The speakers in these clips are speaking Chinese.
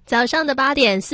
早上的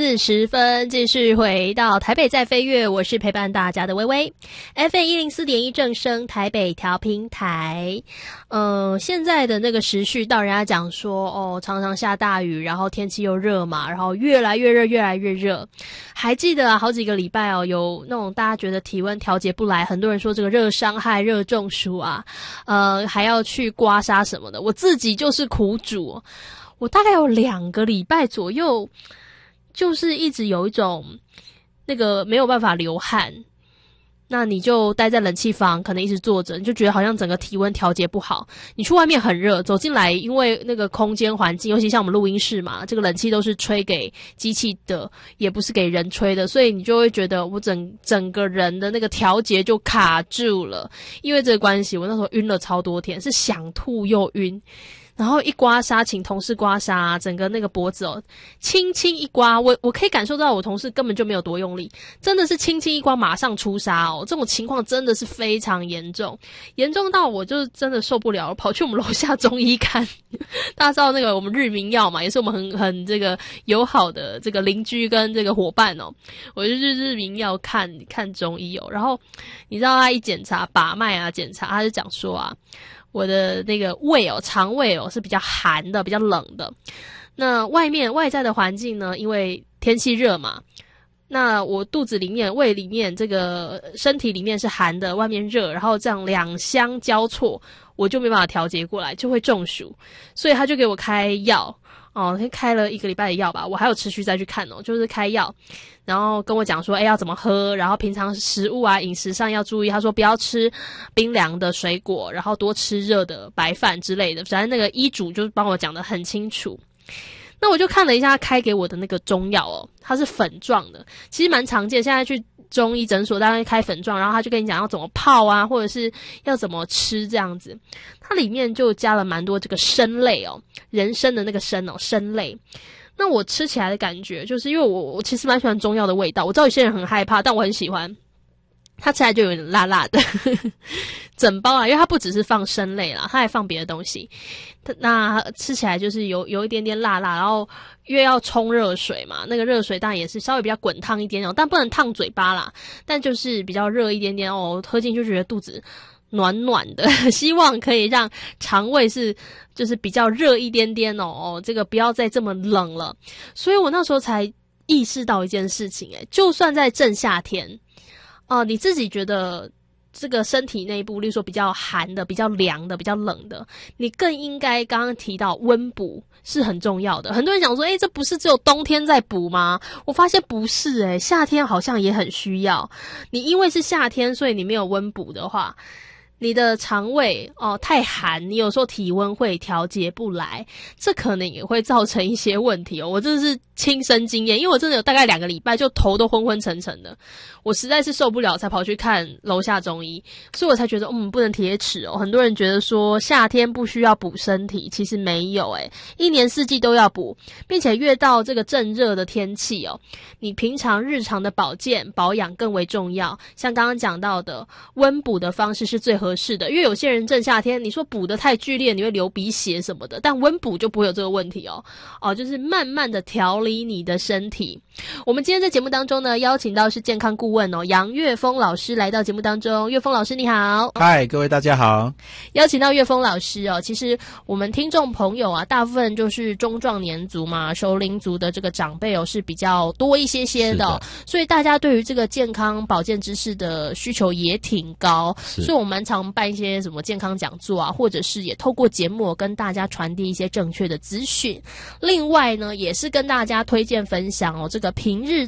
8:40，继续回到台北在飞跃，我是陪伴大家的微微 ，FM104.1 正声台北调频台。现在的那个时序到人家讲说，常常下大雨，然后天气又热嘛，然后越来越热，越来越热。还记得好几个礼拜有那种大家觉得体温调节不来，很多人说这个热伤害、热中暑啊，还要去刮痧什么的。我自己就是苦主。我大概有2个礼拜左右，就是一直有一种那个没有办法流汗，那你就待在冷气房，可能一直坐着，你就觉得好像整个体温调节不好。你去外面很热，走进来，因为那个空间环境，尤其像我们录音室嘛，这个冷气都是吹给机器的，也不是给人吹的，所以你就会觉得我整个人的那个调节就卡住了。因为这个关系，我那时候晕了超多天，是想吐又晕。然后一刮痧，请同事刮痧，整个那个脖子轻轻一刮，我可以感受到我同事根本就没有多用力，真的是轻轻一刮马上出痧这种情况真的是非常严重，严重到我就是真的受不了，跑去我们楼下中医看。大家知道那个我们日明药嘛，也是我们很这个友好的这个邻居跟这个伙伴我就去日明药看中医然后你知道他一检查把脉啊，检查他就讲说啊，我的那个胃肠胃是比较寒的，比较冷的。那外在的环境呢，因为天气热嘛，那我肚子里面、胃里面、这个身体里面是寒的，外面热，然后这样两相交错，我就没办法调节过来，就会中暑。所以他就给我开药开了1个礼拜的药吧，我还有持续再去看就是开药，然后跟我讲说要怎么喝，然后平常食物啊饮食上要注意，他说不要吃冰凉的水果，然后多吃热的白饭之类的，反正那个医嘱就是帮我讲得很清楚。那我就看了一下他开给我的那个中药它是粉状的，其实蛮常见，现在去中医诊所大概开粉状，然后他就跟你讲要怎么泡啊，或者是要怎么吃这样子。它里面就加了蛮多这个参类人参的那个参参类。那我吃起来的感觉就是因为我其实蛮喜欢中药的味道，我知道有些人很害怕，但我很喜欢。它吃起来就有点辣辣的整包因为它不只是放参类啦，它还放别的东西。那吃起来就是有一点点辣辣，然后因为要冲热水嘛，那个热水当然也是稍微比较滚烫一点但不能烫嘴巴啦，但就是比较热一点点喝进去就觉得肚子暖暖的，希望可以让肠胃就是比较热一点点这个不要再这么冷了。所以我那时候才意识到一件事情就算在正夏天你自己觉得这个身体内部例如说比较寒的、比较凉的、比较冷的，你更应该刚刚提到温补是很重要的。很多人讲说这不是只有冬天在补吗？我发现不是夏天好像也很需要。你因为是夏天，所以你没有温补的话，你的肠胃太寒，你有时候体温会调节不来，这可能也会造成一些问题我真的是亲身经验，因为我真的有大概2个礼拜就头都昏昏沉沉的，我实在是受不了才跑去看楼下中医，所以我才觉得不能铁齿很多人觉得说夏天不需要补身体，其实没有一年四季都要补，并且越到这个正热的天气你平常日常的保健保养更为重要。像刚刚讲到的温补的方式是最合适的，因为有些人正夏天你说补得太剧烈你会流鼻血什么的，但温补就不会有这个问题就是慢慢的调理你的身体。我们今天在节目当中呢，邀请到是健康顾问杨岳峰老师来到节目当中。岳峰老师你好。 嗨，各位大家好。 邀请到岳峰老师其实我们听众朋友大部分就是中壮年族嘛，熟龄族的这个长辈是比较多一些的所以大家对于这个健康保健知识的需求也挺高，所以我蛮常办一些什么健康讲座或者是也透过节目跟大家传递一些正确的资讯。另外呢，也是跟大家推荐分享这个平日